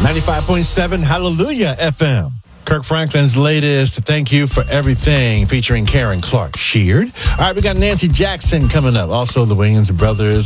95.7 Hallelujah FM. Kirk Franklin's latest Thank You for Everything featuring Karen Clark Sheard. All right, we got Nancy Jackson coming up. Also, the Williams Brothers.